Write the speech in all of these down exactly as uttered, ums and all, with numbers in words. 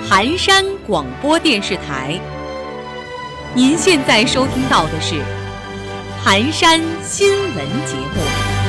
盘山广播电视台。您现在收听到的是盘山新闻节目。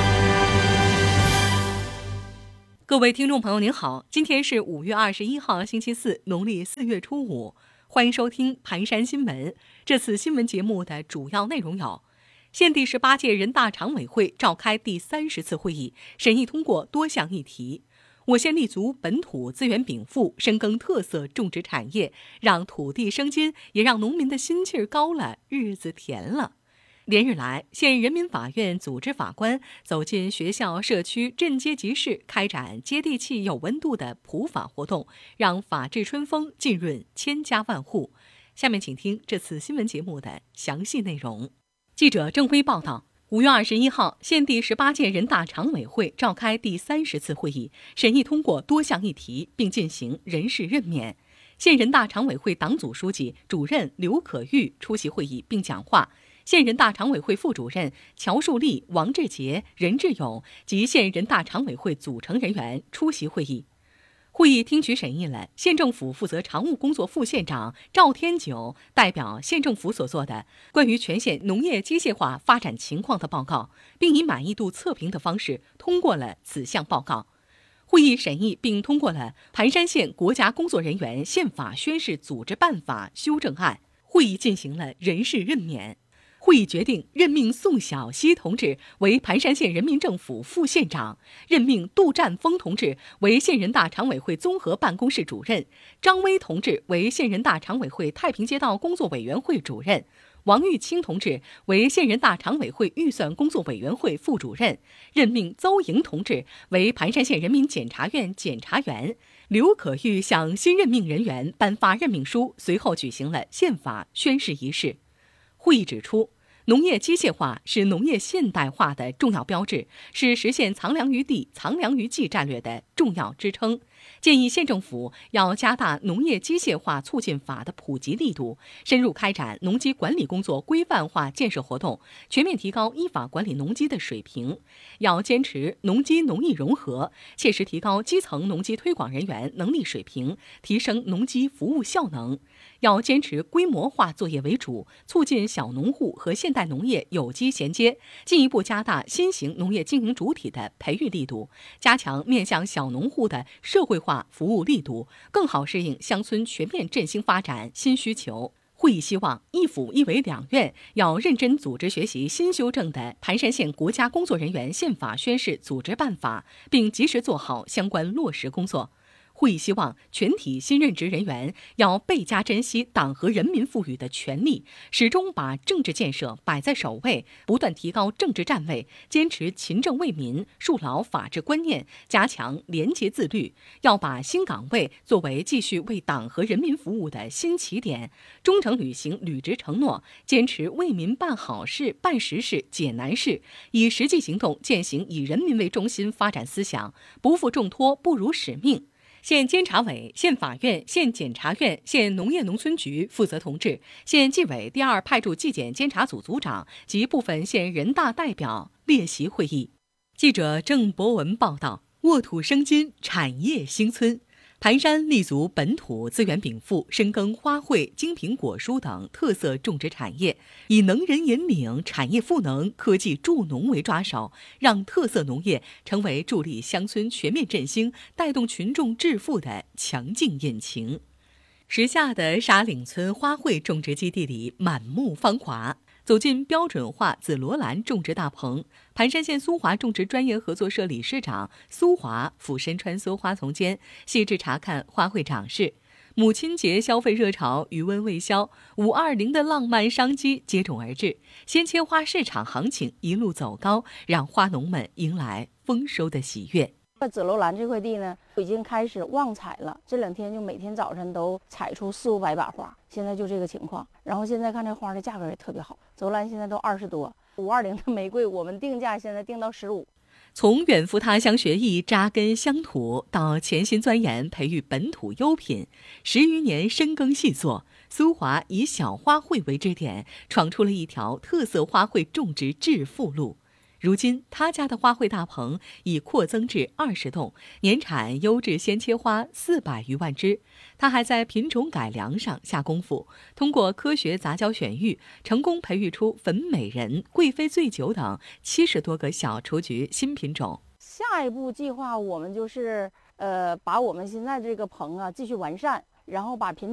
各位听众朋友您好，今天是五月二十一号星期四，农历四月初五，欢迎收听盘山新闻。这次新闻节目的主要内容有：现第十八届人大常委会召开第三十次会议，审议通过多项议题。我县立足本土资源禀赋，深耕特色种植产业，让土地生金，也让农民的心气儿高了，日子甜了。连日来，县人民法院组织法官走进学校、社区、镇街集市，开展接地气、有温度的普法活动，让法治春风浸润千家万户。下面请听这次新闻节目的详细内容。记者郑辉报道。五月二十一号，县第十八届人大常委会召开第三十次会议，审议通过多项议题，并进行人事任免。县人大常委会党组书记、主任刘可玉出席会议并讲话。县人大常委会副主任乔树立、王志杰、任志勇及县人大常委会组成人员出席会议。会议听取审议了县政府负责常务工作副县长赵天九代表县政府所做的关于全县农业机械化发展情况的报告，并以满意度测评的方式通过了此项报告。会议审议并通过了盘山县国家工作人员宪法宣誓组织办法修正案。会议进行了人事任免。会议决定任命宋晓溪同志为盘山县人民政府副县长，任命杜占峰同志为县人大常委会综合办公室主任，张威同志为县人大常委会太平街道工作委员会主任，王玉清同志为县人大常委会预算工作委员会副主任，任命邹莹同志为盘山县人民检察院检察员。刘可玉向新任命人员颁发任命书，随后举行了宪法宣誓仪式。会议指出，农业机械化是农业现代化的重要标志，是实现藏粮于地、藏粮于技战略的重要支撑。建议县政府要加大农业机械化促进法的普及力度，深入开展农机管理工作规范化建设活动，全面提高依法管理农机的水平。要坚持农机农艺融合，切实提高基层农机推广人员能力水平，提升农机服务效能。要坚持规模化作业为主，促进小农户和现代农业有机衔接，进一步加大新型农业经营主体的培育力度，加强面向小农户的社会化服务力度，更好适应乡村全面振兴发展新需求。会议希望一府一委两院要认真组织学习新修正的盘山县国家工作人员宪法宣誓组织办法，并及时做好相关落实工作。会议希望全体新任职人员要倍加珍惜党和人民赋予的权利，始终把政治建设摆在首位，不断提高政治站位，坚持勤政为民，树牢法治观念，加强廉洁自律。要把新岗位作为继续为党和人民服务的新起点，忠诚履行履职承诺，坚持为民办好事、办实事、解难事，以实际行动践行以人民为中心发展思想，不负重托，不辱使命。县监察委、县法院、县检察院、县农业农村局负责同志、县纪委第二派驻纪检监察组组长及部分县人大代表列席会议。记者郑博文报道：沃土生金，产业兴村。盘山立足本土资源禀赋，深耕花卉、精品果蔬等特色种植产业，以能人引领、产业赋能、科技助农为抓手，让特色农业成为助力乡村全面振兴、带动群众致富的强劲引擎。时下的沙岭村花卉种植基地里满目芳华。走进标准化紫罗兰种植大棚，盘山县苏华种植专业合作社理事长苏华俯身穿梭花丛间，细致查看花卉长势。母亲节消费热潮余温未消，五二零的浪漫商机接踵而至，鲜切花市场行情一路走高，让花农们迎来丰收的喜悦。 紫罗兰这块地呢，已经开始旺采了。这两天就每天早晨都采出四五百把花，现在就这个情况。然后现在看这花的价格也特别好，紫罗兰现在都二十多，五二零的玫瑰我们定价现在定到十五。 从远赴他乡学艺、扎根乡土，到潜心钻研培育本土优品，十余年深耕细作，苏华以小花卉为支点，闯出了一条特色花卉种植致富路。 如今，他家的花卉大棚已扩增至二十栋，年产优质鲜切花四百余万枝。他还在品种改良上下功夫，通过科学杂交选育，成功培育出粉美人、贵妃醉酒等七十多个小雏菊新品种。 下一步计划，我们就是呃，把我们现在这个棚啊继续完善，然后把品